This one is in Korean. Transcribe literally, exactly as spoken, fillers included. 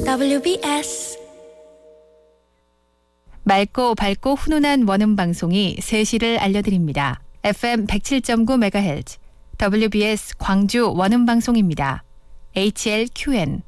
더블유비에스 맑고 밝고 훈훈한 원음 방송이 세 시를 알려드립니다. 에프엠 백칠 점 구 메가헤르츠 더블유비에스 광주 원음 방송입니다. 에이치엘큐엔